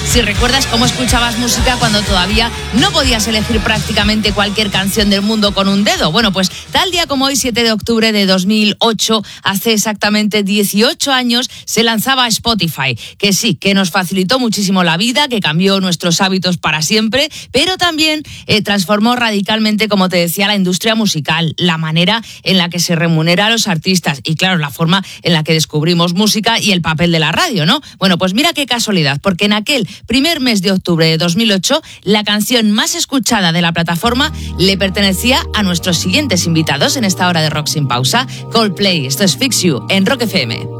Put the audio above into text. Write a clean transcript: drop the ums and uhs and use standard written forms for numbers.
si recuerdas cómo escuchabas música cuando todavía no podías elegir prácticamente cualquier canción del mundo con un dedo. Bueno, pues tal día como hoy, 7 de octubre de 2008, hace exactamente 18 años, se lanzaba Spotify, que sí, que nos facilitó muchísimo la vida, que cambió nuestros hábitos para siempre, pero también transformó radicalmente, como te decía, la industria musical, la manera en la que se remunera a los artistas y, claro, la forma en la que descubrimos música y el papel de la radio, ¿no? Bueno, pues mira qué casualidad, porque en aquel primer mes de octubre de 2008, la canción más escuchada de la plataforma le pertenecía a nuestros siguientes invitados en esta hora de Rock Sin Pausa, Coldplay. Esto es Fix You en Rock FM.